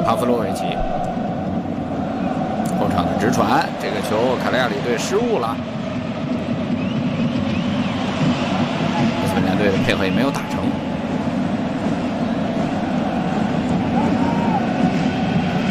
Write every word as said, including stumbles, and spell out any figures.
帕夫洛维奇后场的直传，这个球卡利亚里队失误了，斯维亚队的配合也没有打成。